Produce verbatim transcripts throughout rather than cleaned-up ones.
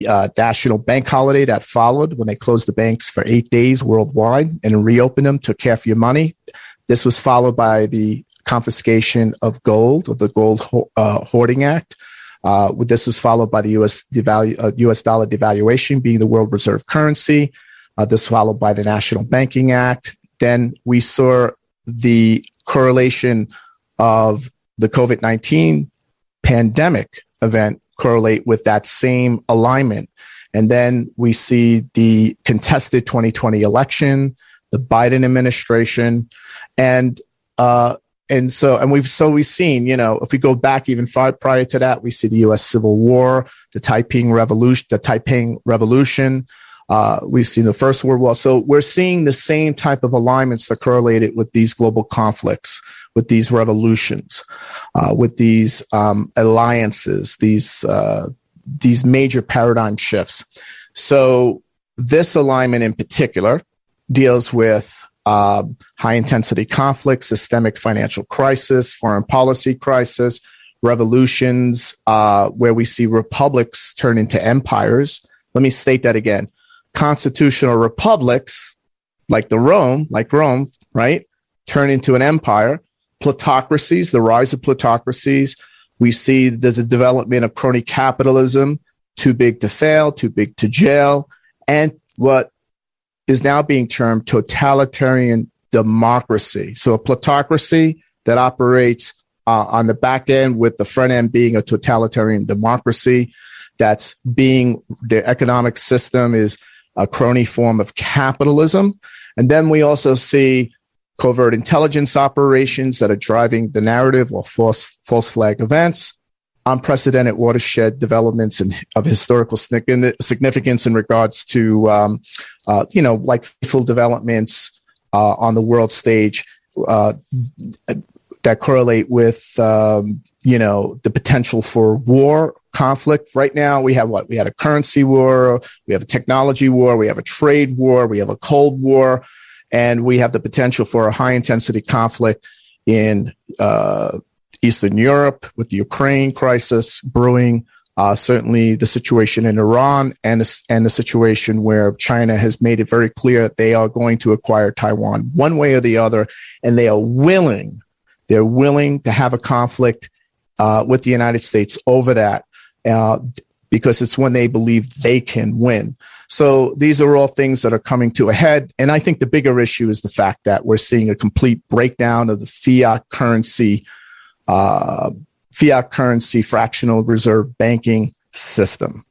uh, national bank holiday that followed when they closed the banks for eight days worldwide and reopened them, took care of your money. This was followed by the confiscation of gold, of the Gold uh, Hoarding Act. Uh, this was followed by the U S devalu- uh, U S dollar devaluation being the world reserve currency. Uh, this followed by the National Banking Act. Then we saw the correlation of the COVID nineteen pandemic event correlate with that same alignment. And then we see the contested twenty twenty election, the Biden administration, and uh, and so and we've so we've seen, you know, if we go back even far prior to that, we see the U S Civil War, the Taiping Revolution, the Taiping Revolution. Uh, we've seen the First World War. So we're seeing the same type of alignments that correlated with these global conflicts, with these revolutions, uh, with these um, alliances, these uh, these major paradigm shifts. So this alignment in particular deals with uh, high-intensity conflict, systemic financial crisis, foreign policy crisis, revolutions, uh, where we see republics turn into empires. Let me state that again. Constitutional republics, like the Rome, like Rome, right, turn into an empire. Plutocracies, the rise of plutocracies. We see there's a development of crony capitalism, too big to fail, too big to jail, and what is now being termed totalitarian democracy. So a plutocracy that operates uh, on the back end with the front end being a totalitarian democracy. That's being, the economic system is a crony form of capitalism. And then we also see covert intelligence operations that are driving the narrative or false false flag events, unprecedented watershed developments in, of historical significance in regards to, um, uh, you know, like fateful developments uh, on the world stage uh, that correlate with, um, you know, the potential for war, conflict. Right now, we have what? We had a currency war, we have a technology war, we have a trade war, we have a Cold War, and we have the potential for a high-intensity conflict in uh, Eastern Europe with the Ukraine crisis brewing, uh, certainly the situation in Iran, and the, and the situation where China has made it very clear they are going to acquire Taiwan one way or the other, and they are willing, they're willing to have a conflict uh, with the United States over that. Uh, because it's when they believe they can win. So these are all things that are coming to a head. And I think the bigger issue is the fact that we're seeing a complete breakdown of the fiat currency, uh, fiat currency fractional reserve banking system.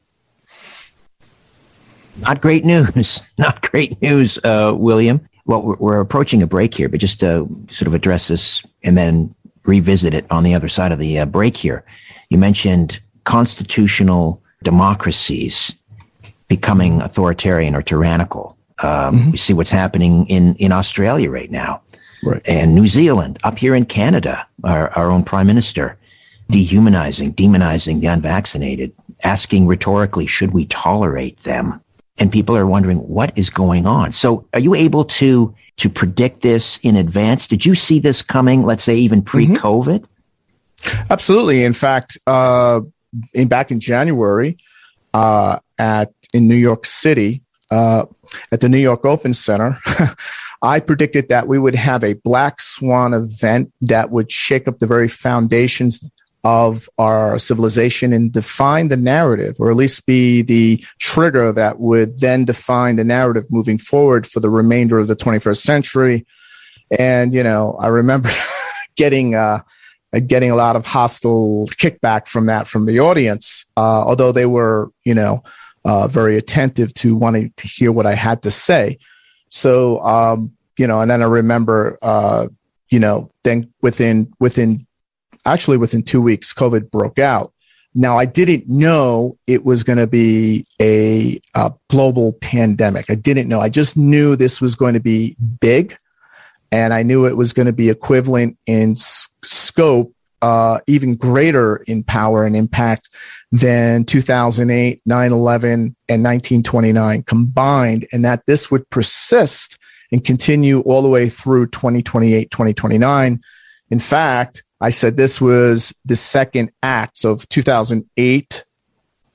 Not great news. Not great news, uh, William. Well, we're, we're approaching a break here, but just to sort of address this and then revisit it on the other side of the uh, break here. You mentioned constitutional democracies becoming authoritarian or tyrannical. Um, mm-hmm. We see what's happening in, in Australia right now, right, and New Zealand, up here in Canada, our, our own prime minister, dehumanizing, demonizing the unvaccinated, asking rhetorically, should we tolerate them? And people are wondering what is going on. So are you able to, to predict this in advance? Did you see this coming, let's say even pre-COVID? Mm-hmm. Absolutely. In fact, uh, in back in January, uh, at in New York City, uh, at the New York Open Center, I predicted that we would have a black swan event that would shake up the very foundations of our civilization and define the narrative, or at least be the trigger that would then define the narrative moving forward for the remainder of the twenty-first century. And, you know, I remember getting, uh, getting a lot of hostile kickback from that from the audience, uh, although they were, you know, uh, very attentive to wanting to hear what I had to say. So, um, you know, and then I remember, uh, you know, then within, within, actually within two weeks, COVID broke out. Now, I didn't know it was going to be a, a global pandemic. I didn't know. I just knew this was going to be big. And I knew it was going to be equivalent in s- scope, uh, even greater in power and impact than two thousand eight, nine eleven, and nineteen twenty-nine combined, and that this would persist and continue all the way through twenty twenty-eight, twenty twenty-nine. In fact, I said this was the second act of two thousand eight,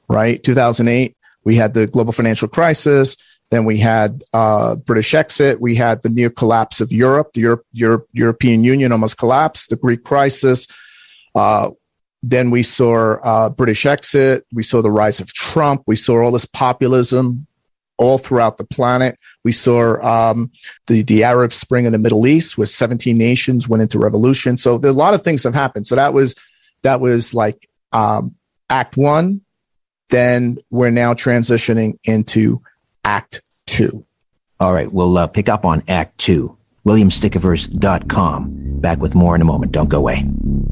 right? two thousand eight, we had the global financial crisis. Then we had uh, British exit. We had the near collapse of Europe. The Europe, Europe, European Union almost collapsed. The Greek crisis. Uh, then we saw uh, British exit. We saw the rise of Trump. We saw all this populism all throughout the planet. We saw um, the, the Arab Spring in the Middle East, where seventeen nations went into revolution. So there, a lot of things have happened. So that was that was like um, Act One. Then we're now transitioning into Act Two. All right, we'll uh, pick up on Act Two. William Stickaverse dot com. Back with more in a moment. Don't go away.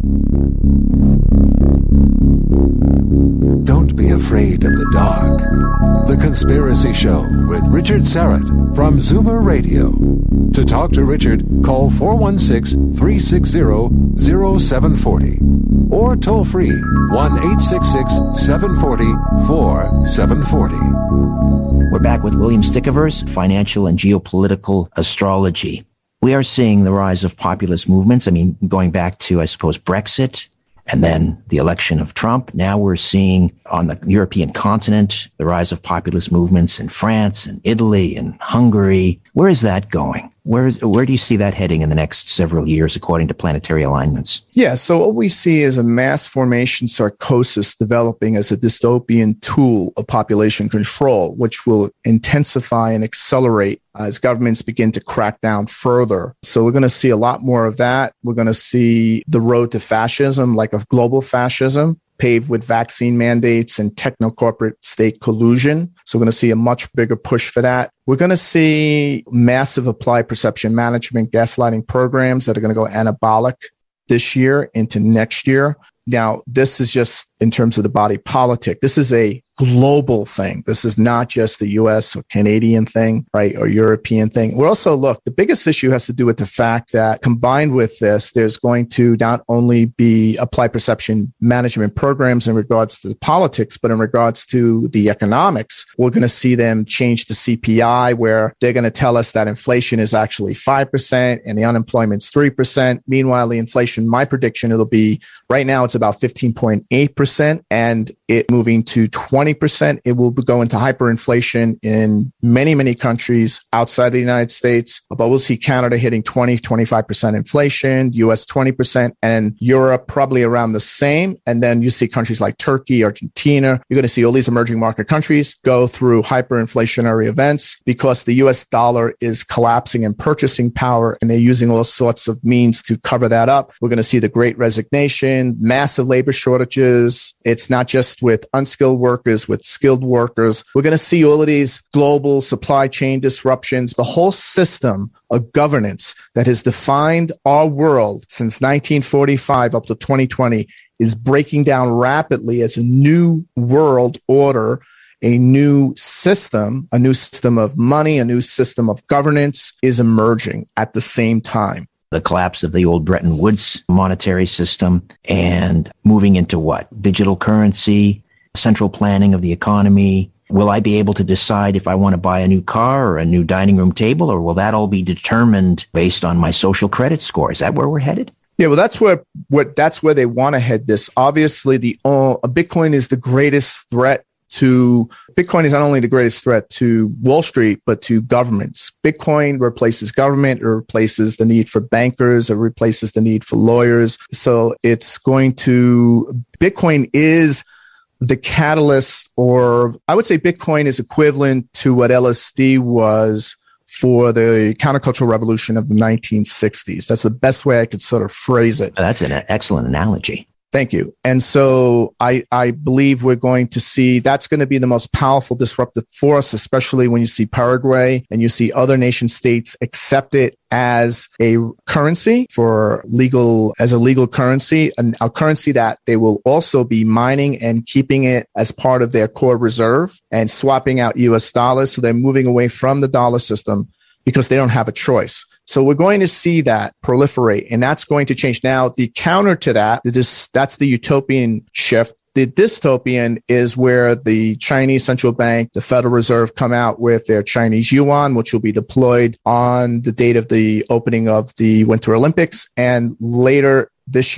Don't be afraid of the dark. The Conspiracy Show with Richard Syrett from Zoomer Radio. To talk to Richard, call four one six, three six zero, zero seven four zero or toll free one eight six six, seven four zero, four seven four zero. We're back with William Stickaverse, Financial and Geopolitical Astrology. We are seeing the rise of populist movements. I mean, going back to, I suppose, Brexit and then the election of Trump. Now we're seeing on the European continent the rise of populist movements in France and Italy and Hungary. Where is that going? Where is, where do you see that heading in the next several years, according to planetary alignments? Yeah, so what we see is a mass formation psychosis developing as a dystopian tool of population control, which will intensify and accelerate as governments begin to crack down further. So we're going to see a lot more of that. We're going to see the road to fascism, like a global fascism, paved with vaccine mandates and techno-corporate state collusion. So we're going to see a much bigger push for that. We're going to see massive applied perception management gaslighting programs that are going to go anabolic this year into next year. Now, this is just in terms of the body politic. This is a global thing. This is not just the U S or Canadian thing, right, or European thing. We're also, look, the biggest issue has to do with the fact that combined with this, there's going to not only be applied perception management programs in regards to the politics, but in regards to the economics. We're going to see them change the C P I, where they're going to tell us that inflation is actually five percent and the unemployment's three percent. Meanwhile, the inflation, my prediction, it'll be right now it's about fifteen point eight percent, and it moving to twenty percent. It will go into hyperinflation in many, many countries outside the United States. But we'll see Canada hitting twenty, twenty-five percent inflation, U S twenty percent, and Europe probably around the same. And then you see countries like Turkey, Argentina. You're going to see all these emerging market countries go through hyperinflationary events because the U S dollar is collapsing in purchasing power, and they're using all sorts of means to cover that up. We're going to see the Great Resignation, massive labor shortages. It's not just with unskilled workers, with skilled workers. We're going to see all of these global supply chain disruptions. The whole system of governance that has defined our world since nineteen forty-five up to twenty twenty is breaking down rapidly as a new world order, a new system, a new system of money, a new system of governance is emerging at the same time. The collapse of the old Bretton Woods monetary system and moving into what? Digital currency, central planning of the economy. Will I be able to decide if I want to buy a new car or a new dining room table, or will that all be determined based on my social credit score? Is that where we're headed? Yeah, well, that's where what that's where they want to head this. Obviously, the uh, Bitcoin is the greatest threat to Bitcoin is not only the greatest threat to Wall Street, but to governments. Bitcoin replaces government, it replaces the need for bankers, it replaces the need for lawyers. So it's going to, Bitcoin is the catalyst, or I would say Bitcoin is equivalent to what L S D was for the countercultural revolution of the nineteen sixties. That's the best way I could sort of phrase it. That's an excellent analogy. Thank you. And so I, I believe we're going to see that's going to be the most powerful disruptive force, especially when you see Paraguay and you see other nation states accept it as a currency for legal, as a legal currency, and a currency that they will also be mining and keeping it as part of their core reserve and swapping out U S dollars. So they're moving away from the dollar system because they don't have a choice. So we're going to see that proliferate, and that's going to change. Now, the counter to that, this, that's the utopian shift. The dystopian is where the Chinese central bank, the Federal Reserve, come out with their Chinese yuan, which will be deployed on the date of the opening of the Winter Olympics. And later this year,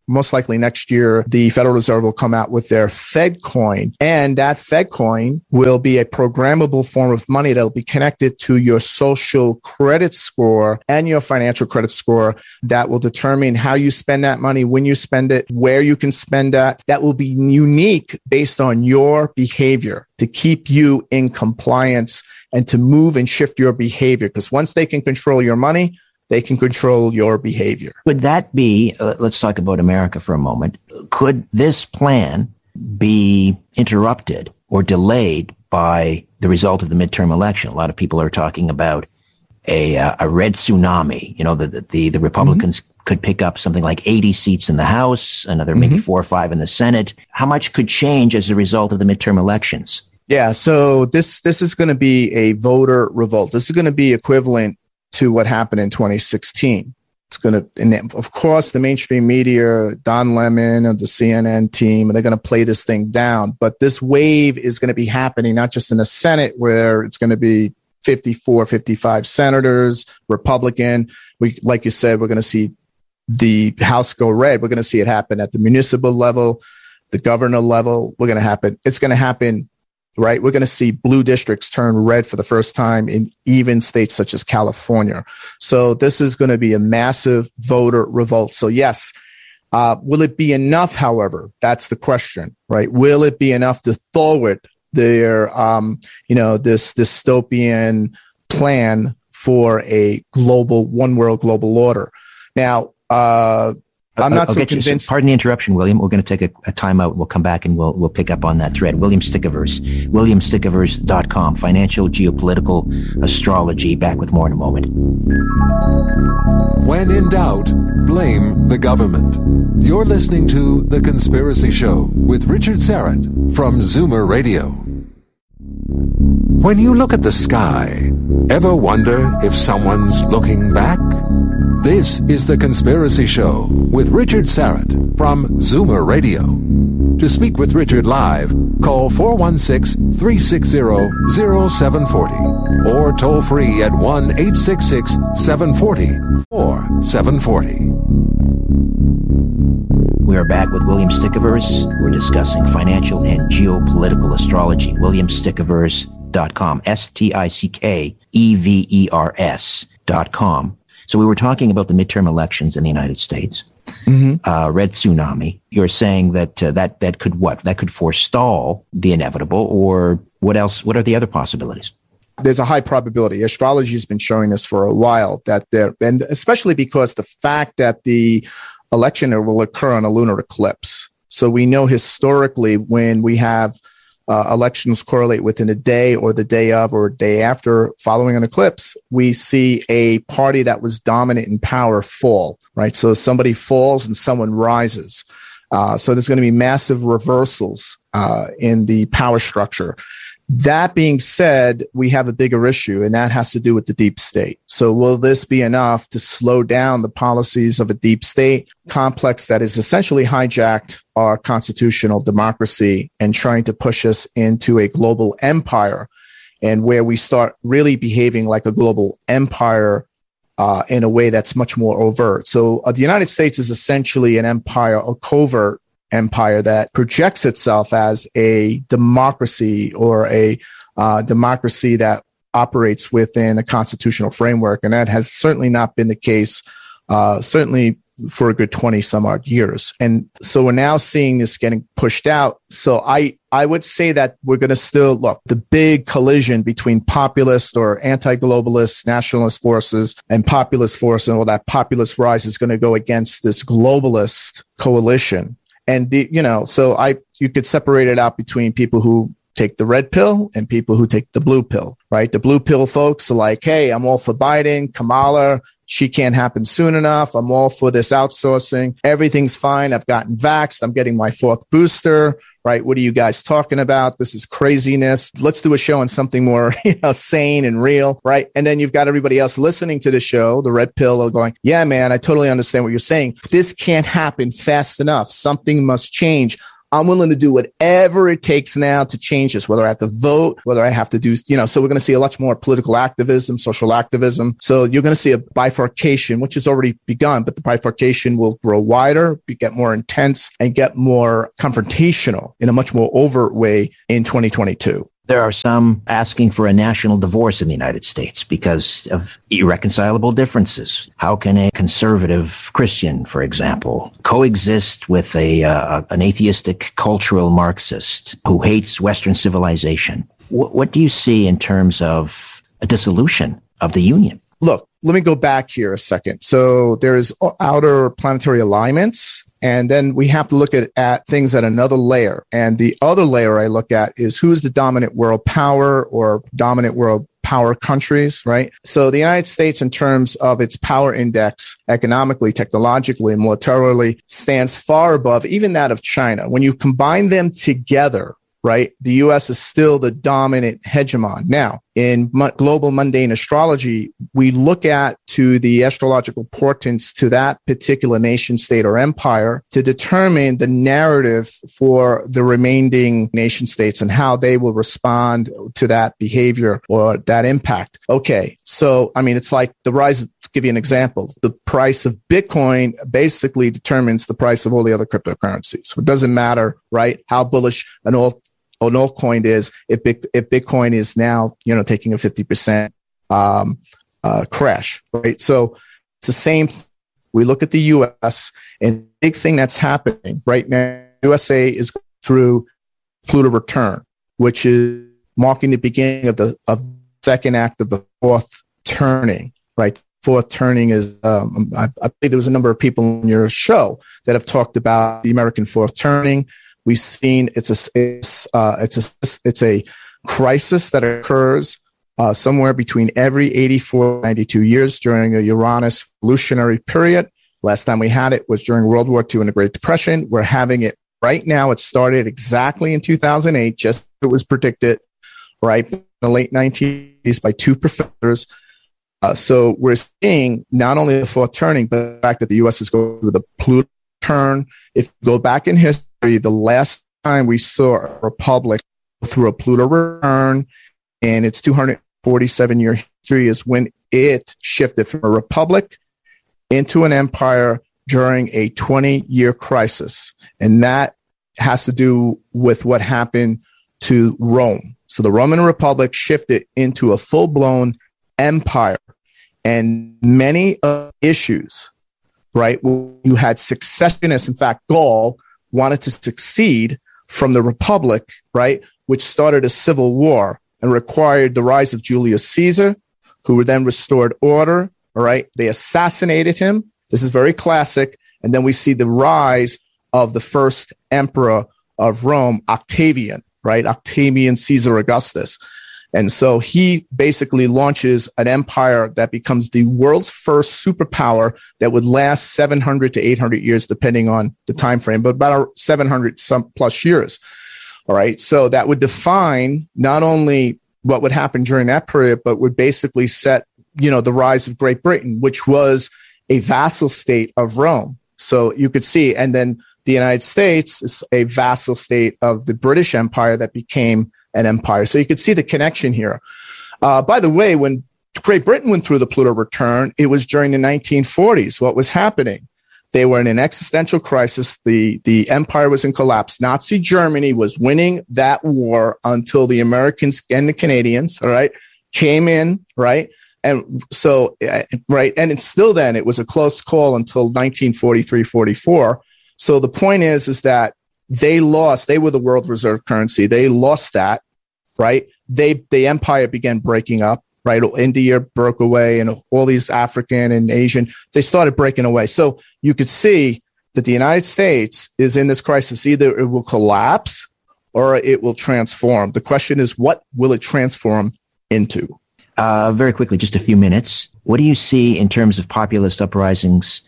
most likely next year, the Federal Reserve will come out with their Fed coin. And that Fed coin will be a programmable form of money that will be connected to your social credit score and your financial credit score that will determine how you spend that money, when you spend it, where you can spend that. That will be unique based on your behavior to keep you in compliance and to move and shift your behavior. Because once they can control your money, they can control your behavior. Could that be, uh, let's talk about America for a moment. Could this plan be interrupted or delayed by the result of the midterm election? A lot of people are talking about a uh, a red tsunami. You know, the the, the Republicans mm-hmm. could pick up something like eighty seats in the House, another maybe mm-hmm. four or five in the Senate. How much could change as a result of the midterm elections? Yeah, so this this is going to be a voter revolt. This is going to be equivalent to what happened in twenty sixteen. It's going to, and of course, the mainstream media, Don Lemon of the C N N team, they're going to play this thing down. But this wave is going to be happening not just in the Senate, where it's going to be fifty-four, fifty-five senators, Republican. We, like you said, we're going to see the House go red. We're going to see it happen at the municipal level, the governor level. We're going to happen. It's going to happen. Right? We're going to see blue districts turn red for the first time in even states such as California. So this is going to be a massive voter revolt. So yes, uh, will it be enough, however? That's the question, right? Will it be enough to thwart their, um, you know, this dystopian plan for a global, one world global order? Now, uh, I'm not I'll so convinced. You, so pardon the interruption, William. We're going to take a, a time out. We'll come back and we'll we'll pick up on that thread. William Stickaverse, william stickaverse dot com, financial geopolitical astrology. Back with more in a moment. When in doubt, blame the government. You're listening to The Conspiracy Show with Richard Syrett from Zoomer Radio. When you look at the sky, ever wonder if someone's looking back? This is The Conspiracy Show with Richard Syrett from Zoomer Radio. To speak with Richard live, call four one six, three six zero, zero seven four zero or toll free at one eight six six, seven four zero, four seven four zero. We are back with William Stickaverse. We're discussing financial and geopolitical astrology. william stickaverse dot com, S T I C K E V E R S dot com. So we were talking about the midterm elections in the United States, mm-hmm. uh, red tsunami. You're saying that uh, that that could what? That could forestall the inevitable, or what else? What are the other possibilities? There's a high probability. Astrology has been showing us for a while that there, and especially because the fact that the election will occur on a lunar eclipse. So we know historically when we have Uh, elections correlate within a day or the day of or day after following an eclipse, we see a party that was dominant in power fall, right? So somebody falls and someone rises. Uh, so there's going to be massive reversals uh, in the power structure. That being said, we have a bigger issue, and that has to do with the deep state. So will this be enough to slow down the policies of a deep state complex that has essentially hijacked our constitutional democracy and trying to push us into a global empire, and where we start really behaving like a global empire uh, in a way that's much more overt? So uh, the United States is essentially an empire, a covert empire that projects itself as a democracy or a uh, democracy that operates within a constitutional framework. And that has certainly not been the case, uh, certainly for a good twenty some odd years. And so we're now seeing this getting pushed out. So I, I would say that we're going to still look, the big collision between populist or anti-globalist nationalist forces and populist forces, and all that populist rise is going to go against this globalist coalition. And, the, you know, so I, you could separate it out between people who take the red pill and people who take the blue pill, right? The blue pill folks are like, hey, I'm all for Biden, Kamala, she can't happen soon enough. I'm all for this outsourcing. Everything's fine. I've gotten vaxxed. I'm getting my fourth booster, right? What are you guys talking about? This is craziness. Let's do a show on something more, you know, sane and real, right? And then you've got everybody else listening to the show, the red pill, going, yeah, man, I totally understand what you're saying. This can't happen fast enough. Something must change. I'm willing to do whatever it takes now to change this, whether I have to vote, whether I have to do, you know, so we're going to see a lot more political activism, social activism. So you're going to see a bifurcation, which has already begun, but the bifurcation will grow wider, get more intense, and get more confrontational in a much more overt way in twenty twenty-two. There are some asking for a national divorce in the United States because of irreconcilable differences. How can a conservative Christian, for example, coexist with a uh, an atheistic cultural Marxist who hates Western civilization? W- what do you see in terms of a dissolution of the Union? Look, let me go back here a second. So there is outer planetary alignments. And then we have to look at, at things at another layer. And the other layer I look at is who's the dominant world power or dominant world power countries, right? So the United States, in terms of its power index, economically, technologically, militarily, stands far above even that of China. When you combine them together, right, the U S is still the dominant hegemon. Now, in mo- global mundane astrology, we look at to the astrological portents to that particular nation, state, or empire to determine the narrative for the remaining nation states and how they will respond to that behavior or that impact. Okay, so, I mean, it's like the rise of, to give you an example, the price of Bitcoin basically determines the price of all the other cryptocurrencies. So it doesn't matter, right, how bullish an alt an altcoin is if if Bitcoin is now, you know, taking a fifty percent um, uh, crash, right? So it's the same. We look at the U S and the big thing that's happening right now, U S A is going through Pluto return, which is marking the beginning of the of the second act of the fourth turning, right? Fourth turning is, um, I, I think there was a number of people on your show that have talked about the American fourth turning. We've seen it's a it's, uh, it's a it's a crisis that occurs uh, somewhere between every eighty-four and ninety-two years during a Uranus revolutionary period. Last time we had it was during World War Two and the Great Depression. We're having it right now. It started exactly in two thousand eight, just as it was predicted, right, in the late nineteen eighties by two professors. Uh, so we're seeing not only the fourth turning, but the fact that the U S is going through the Pluto turn. If you go back in history, the last time we saw a republic through a Pluto return in its two hundred forty-seven year history is when it shifted from a republic into an empire during a twenty year crisis. And that has to do with what happened to Rome. So the Roman Republic shifted into a full blown empire, and many uh, issues, right? You had successionists. In fact, Gaul wanted to succeed from the Republic, right, which started a civil war and required the rise of Julius Caesar, who then restored order, all right? They assassinated him. This is very classic. And then we see the rise of the first emperor of Rome, Octavian, right? Octavian Caesar Augustus. And so he basically launches an empire that becomes the world's first superpower that would last seven hundred to eight hundred years, depending on the time frame, but about seven hundred some plus years. All right. So that would define not only what would happen during that period, but would basically set, you know, the rise of Great Britain, which was a vassal state of Rome. So you could see, and then the United States is a vassal state of the British Empire that became an empire. So you could see the connection here. Uh, by the way, when Great Britain went through the Pluto return, it was during the nineteen forties. What was happening? They were in an existential crisis. The, the empire was in collapse. Nazi Germany was winning that war until the Americans and the Canadians, all right, came in, right? And so, right, and it's still then, it was a close call until nineteen forty-three, forty-four. So the point is, is that they lost, they were the world reserve currency. They lost that, right? They, the empire began breaking up, right? India broke away and all these African and Asian, they started breaking away. So you could see that the United States is in this crisis. Either it will collapse or it will transform. The question is, what will it transform into? Uh, very quickly, just a few minutes. What do you see in terms of populist uprisings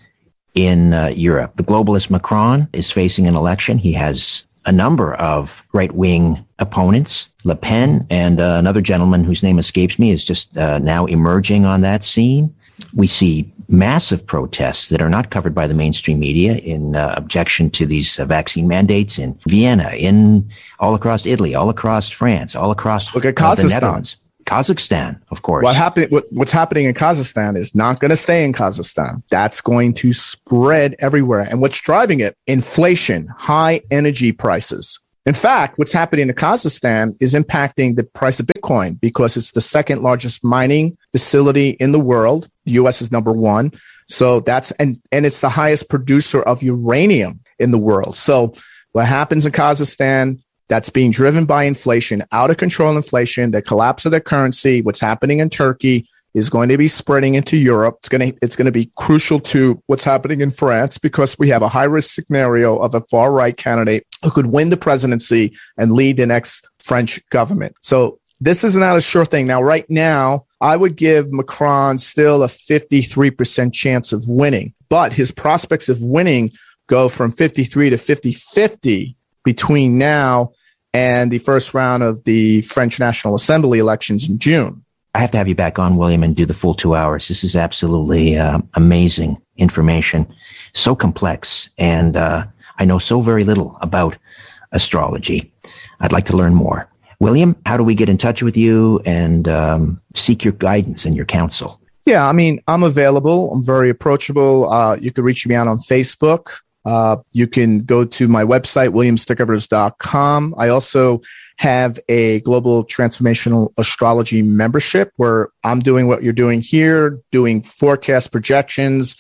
in uh, Europe? The globalist Macron is facing an election. He has a number of right-wing opponents. Le Pen and uh, another gentleman whose name escapes me is just uh, now emerging on that scene. we see massive protests that are not covered by the mainstream media in uh, objection to these uh, vaccine mandates in Vienna, in all across Italy, all across France, all across Look at uh, Kazakhstan. the Netherlands. Kazakhstan, of course. What happen, what, what's happening in Kazakhstan is not going to stay in Kazakhstan. That's going to spread everywhere. And what's driving it? Inflation, high energy prices. In fact, what's happening in Kazakhstan is impacting the price of Bitcoin because it's the second largest mining facility in the world. The U S is number one. So that's, and, and it's the highest producer of uranium in the world. So what happens in Kazakhstan, that's being driven by inflation, out of control inflation, the collapse of their currency. What's happening in Turkey is going to be spreading into Europe. It's going to, it's going to be crucial to what's happening in France because we have a high risk scenario of a far right candidate who could win the presidency and lead the next French government. So this is not a sure thing. Now, right now, I would give Macron still a fifty-three percent chance of winning, but his prospects of winning go from fifty-three to fifty-fifty between now and the first round of the French National Assembly elections in June. I have to have you back on, William, and do the full two hours. This is absolutely uh, amazing information, so complex, and uh, I know so very little about astrology. I'd like to learn more. William, how do we get in touch with you and um, seek your guidance and your counsel? Yeah, I mean, I'm available. I'm very approachable. Uh, you can reach me out on Facebook. Uh, you can go to my website, william stickovers dot com. I also have a global transformational astrology membership where I'm doing what you're doing here, doing forecast projections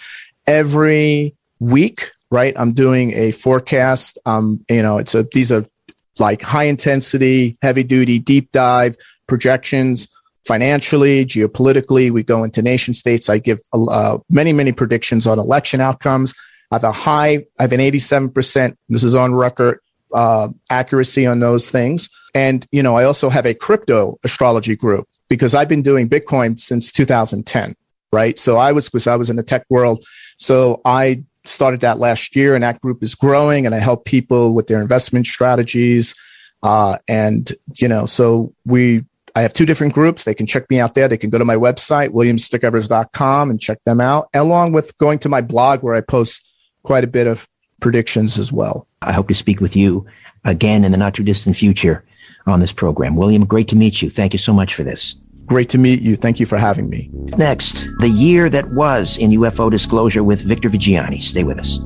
every week, right? I'm doing a forecast. Um, you know, it's a, these are like high intensity, heavy duty, deep dive projections financially, geopolitically. We go into nation states. I give uh, many, many predictions on election outcomes. I have a high, I have an eighty-seven percent, this is on record, uh, accuracy on those things. And, you know, I also have a crypto astrology group because I've been doing Bitcoin since two thousand ten, right? So I was, because I was in the tech world. So I started that last year and that group is growing and I help people with their investment strategies. Uh, and, you know, so we, I have two different groups. They can check me out there. They can go to my website, william stickovers dot com, and check them out, along with going to my blog where I post quite a bit of predictions as well. I hope to speak with you again in the not too distant future on this program. William, great to meet you. Thank you so much for this. Great to meet you. Thank you for having me. Next, the year that was in U F O disclosure with Victor Viggiani. Stay with us.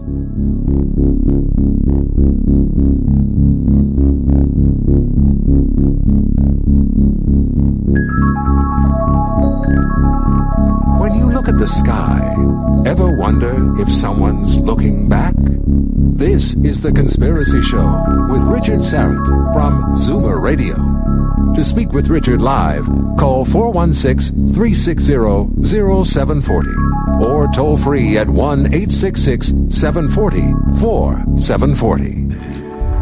When you look at the sky, ever wonder if someone's looking back? This is The Conspiracy Show with Richard Syrett from Zoomer Radio. To speak with Richard live, call four one six, three six zero, zero seven four zero or toll free at one eight six six, seven four zero, four seven four zero.